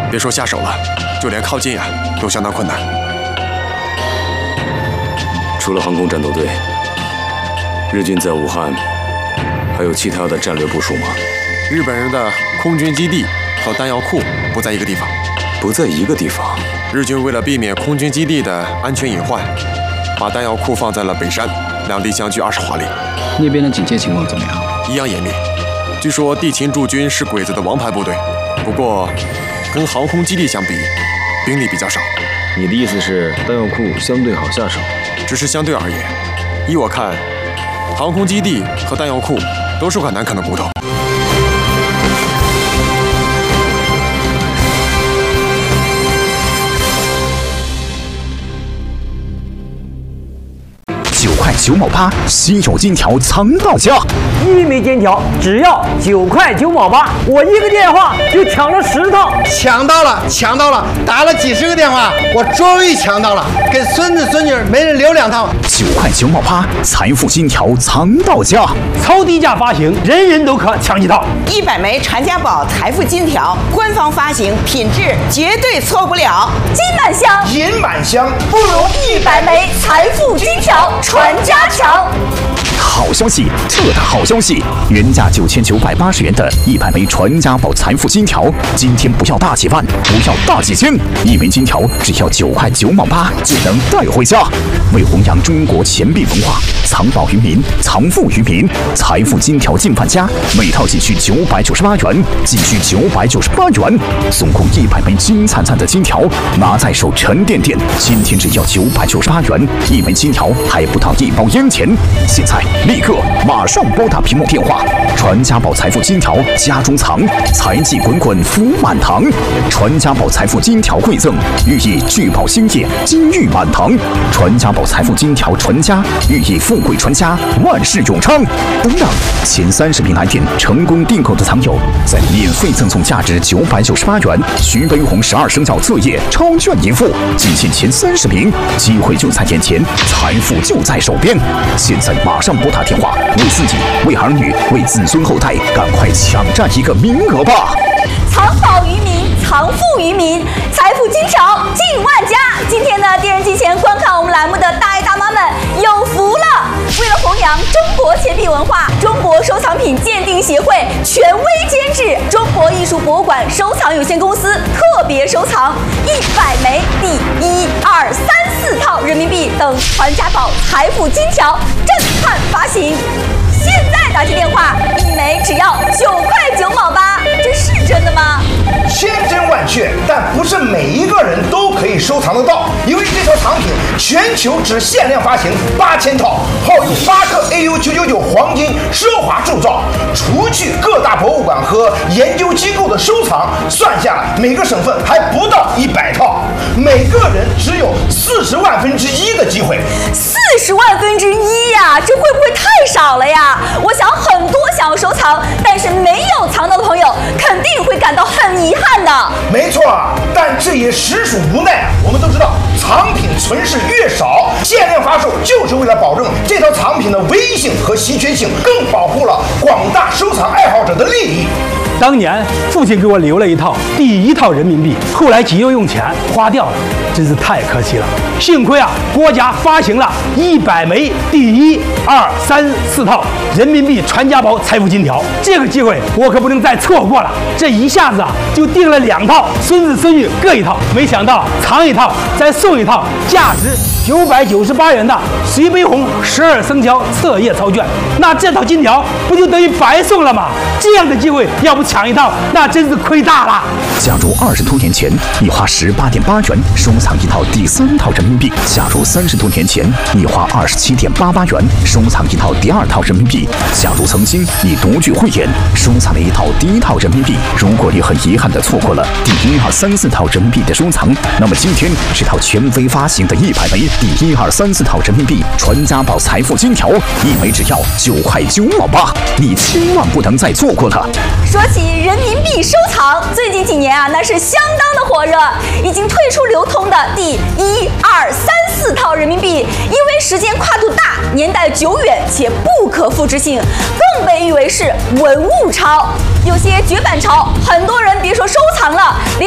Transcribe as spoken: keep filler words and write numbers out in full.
别说下手了，就连靠近呀、啊、都相当困难。 除了航空战斗队，日军在武汉还有其他的战略部署吗？ 日本人的空军基地和弹药库不在一个地方。 不在一个地方。 日军为了避免空军基地的安全隐患，把弹药库放在了北山，两地相距二十华里。 那边的警戒情况怎么样？ 一样严密。据说地勤驻军是鬼子的王牌部队，不过跟航空基地相比，兵力比较少。 你的意思是弹药库相对好下手？ 只是相对而言，依我看，航空基地和弹药库都是块难啃的骨头。 九块九毛八，稀有金条藏到家。 一枚金条只要九块九毛八，我一个电话就抢了十套。 抢到了，抢到了，打了几十个电话，我终于抢到了，给孙子孙女每人留两套。 九块九毛八，财富金条藏到家。 超低价发行，人人都可抢几套。 一百枚传家宝财富金条，官方发行，品质绝对错不了。 金满箱， 银满箱，不如一百枚财富金条传家强。 好消息，特大好消息！原价九千九百八十元的一百枚传家宝财富金条，今天不要大几万，不要大几千，一枚金条只要九块九毛八就能带回家。为弘扬中国钱币文化，藏宝于民，藏富于民，财富金条进万家，每套仅需九百九十八元，仅需九百九十八元，总共一百枚金灿灿的金条，拿在手沉甸甸。今天只要九百九十八元，一枚金条还不到一包烟钱。现在立刻马上拨打屏幕电话，传家宝财富金条家中藏，财气滚滚福满堂。传家宝财富金条馈赠，寓意聚宝兴业，金玉满堂。传家宝财富金条传家，寓意富贵传家，万事永昌。等等，前三十名来电成功订购的藏友，再免费赠送价值九百九十八元徐悲鸿十二生肖册页超券一副，仅限前三十名，机会就在眼前，财富就在手边。现在马上拨打电话，为自己、为儿女、为子孙后代，赶快抢占一个名额吧！ 藏宝于民，藏富于民，财富金条进万家。今天呢，电视机前观看我们栏目的大爷大妈们有福了！为了弘扬中国钱币文化，中国收藏品鉴定协会权威监制中国艺术博物馆收藏有限公司特别收藏一百枚第一、二、三、四套人民币等传家宝财富金条震撼发行。现在打起电话，一枚只要九块九毛八，这是真的吗？ 千真万确，但不是每一个人都可以收藏得到，因为这套藏品全球只限量发行八千套，号用巴克 A U 九九九黄金奢华铸造，除去各大博物馆和研究机构的收藏，算下来每个省份还不到一百套，每个人只有四十万分之一的机会。 四十万分之一呀，这会不会太少了呀？我想很多想要收藏但是没有藏到的朋友，肯定会感到很遗憾的。 没错，但这也实属无奈。我们都知道，藏品存世越少，限量发售就是为了保证这套藏品的唯一性和稀缺性，更保护了广大收藏爱好者的利益。 当年父亲给我留了一套第一套人民币，后来急用用钱花掉了，真是太可惜了。幸亏啊，国家发行了一百枚第一、二、三、四套人民币传家宝财富金条，这个机会我可不能再错过了。这一下子啊，就订了两套，孙子孙女各一套。没想到藏一套再送一套，价值九百九十八元的徐悲鸿十二生肖册页钞券，那这套金条不就等于白送了吗？这样的机会要不抢一套，那真是亏大了。 假如二十多年前你花十八点八元收藏一套第三套人民币，假如三十多年前你花二十七点八八元收藏一套第二套人民币，假如曾经你独具慧眼收藏了一套第一套人民币，如果你很遗憾地错过了第一、二、三、四套人民币的收藏，那么今天这套权威发行的一百枚第一、二、三、四套人民币传家宝财富金条，一枚只要九块九毛八，你千万不能再错过了。 说起人民币收藏，最近几年啊，那是相当的火热。已经退出流通的第一、二、三、四套人民币，因为时间跨度大、年代久远且不可复制性，更被誉为是文物钞。有些绝版钞，很多人别说收藏了，连